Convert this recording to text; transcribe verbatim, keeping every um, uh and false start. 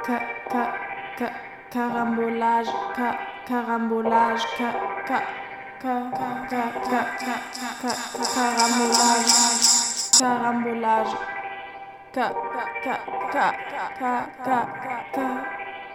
ca, ca, ca, carambolage, ca, carambolage, ca, ca, ca, ca, ca, ca, ca, ca, carambolage, carambolage, ca, ca, ca, ca, ca, ca, ca.